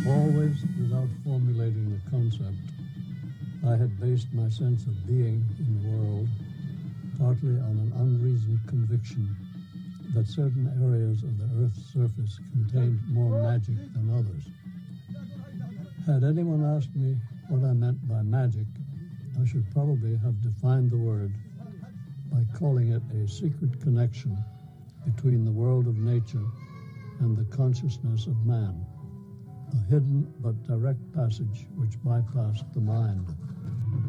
Always without formulating the concept, I had based my sense of being in the world partly on an unreasoned conviction that certain areas of the Earth's surface contained more magic than others. Had anyone asked me what I meant by magic, I should probably have defined the word by calling it a secret connection between the world of nature and the consciousness of man, a hidden but direct passage which bypassed the mind.